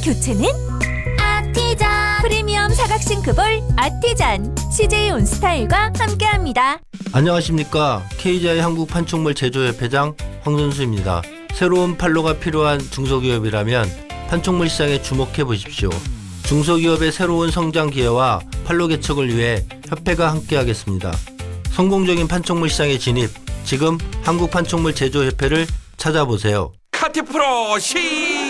교체는 아티잔. 프리미엄 사각 싱크볼 아티잔 CJ 온스타일과 함께합니다. 안녕하십니까. KGI 한국 판촉물 제조협회장 황선수입니다. 새로운 판로가 필요한 중소기업이라면 판촉물 시장에 주목해 보십시오. 중소기업의 새로운 성장 기회와 판로 개척을 위해 협회가 함께하겠습니다. 성공적인 판촉물 시장에 진입, 지금 한국 판촉물 제조협회를 찾아보세요. 카티 프로 시